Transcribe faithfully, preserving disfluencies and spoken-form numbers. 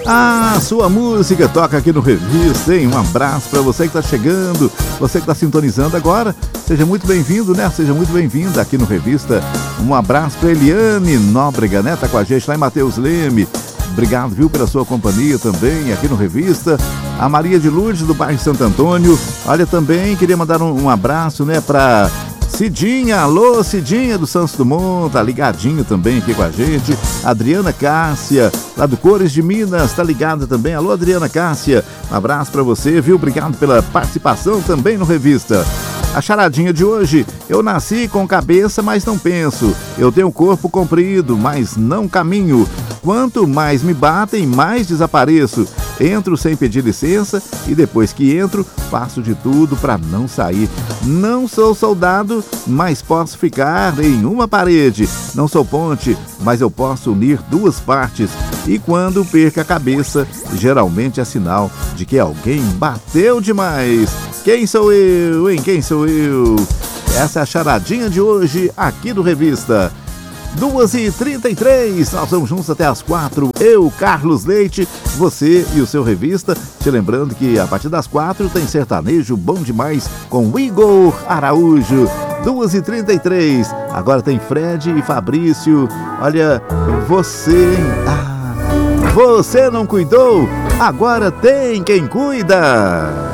Ah, sua música toca aqui no Revista, hein? Um abraço para você que está chegando, você que está sintonizando agora. Seja muito bem-vindo, né? Seja muito bem-vinda aqui no Revista. Um abraço para Eliane Nóbrega, né? Tá com a gente lá em Mateus Leme. Obrigado, viu, pela sua companhia também aqui no Revista. A Maria de Lourdes, do bairro Santo Antônio. Olha, também queria mandar um, um abraço, né, para Cidinha. Alô, Cidinha do Santos Dumont, tá ligadinho também aqui com a gente. Adriana Cássia, lá do Cores de Minas, tá ligada também. Alô, Adriana Cássia, um abraço para você, viu? Obrigado pela participação também no Revista. A charadinha de hoje: eu nasci com cabeça, mas não penso. Eu tenho corpo comprido, mas não caminho. Quanto mais me batem, mais desapareço. Entro sem pedir licença e depois que entro, faço de tudo para não sair. Não sou soldado, mas posso ficar em uma parede. Não sou ponte, mas eu posso unir duas partes. E quando perco a cabeça, geralmente é sinal de que alguém bateu demais. Quem sou eu, hein? Quem sou eu? Essa é a charadinha de hoje aqui do Revista. duas e trinta e três, nós vamos juntos até as quatro. Eu, Carlos Leite, você e o seu Revista. Te lembrando que a partir das quatro tem sertanejo bom demais com Igor Araújo. duas e trinta e três, agora tem Fred e Fabrício. Olha, você... Ah, você não cuidou? Agora tem quem cuida.